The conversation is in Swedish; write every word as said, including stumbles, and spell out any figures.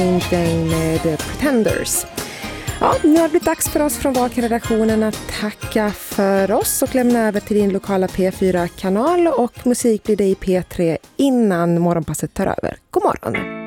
Ding med Pretenders. Ja, nu har det blivit dags för oss från Vaken-redaktionen att tacka för oss och lämna över till din lokala P fyra-kanal, och musik blir det i P tre innan morgonpasset tar över. God morgon!